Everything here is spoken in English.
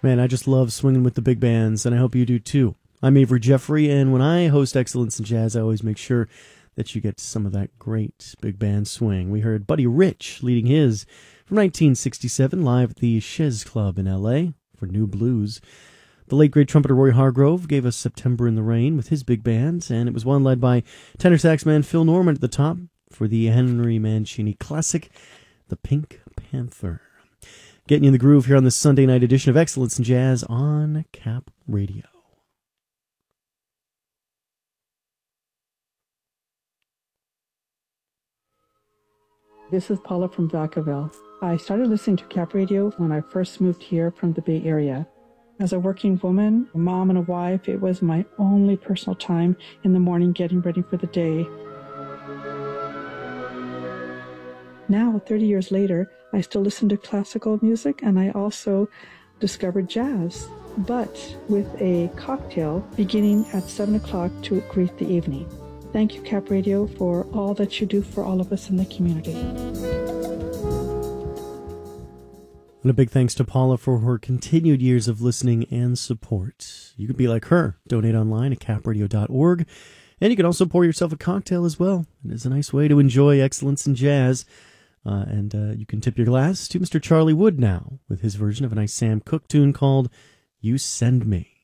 Man, I just love swinging with the big bands, and I hope you do too. I'm Avery Jeffrey, and when I host Excellence in Jazz, I always make sure that you get some of that great big band swing. We heard Buddy Rich leading his from 1967 live at the Chez Club in L.A. for New Blues. The late great trumpeter Roy Hargrove gave us September in the Rain with his big band, and it was one led by tenor sax man Phil Norman at the top for the Henry Mancini classic, The Pink Panther. Getting you in the groove here on this Sunday night edition of Excellence in Jazz on Cap Radio. This is Paula from Vacaville. I started listening to Cap Radio when I first moved here from the Bay Area. As a working woman, a mom and a wife, it was my only personal time in the morning getting ready for the day. Now, 30 years later, I still listen to classical music, and I also discovered jazz, but with a cocktail beginning at 7 o'clock to greet the evening. Thank you, Cap Radio, for all that you do for all of us in the community. And a big thanks to Paula for her continued years of listening and support. You can be like her. Donate online at capradio.org. And you can also pour yourself a cocktail as well. It is a nice way to enjoy Excellence in Jazz. And you can tip your glass to Mr. Charlie Wood now with his version of a nice Sam Cooke tune called You Send Me.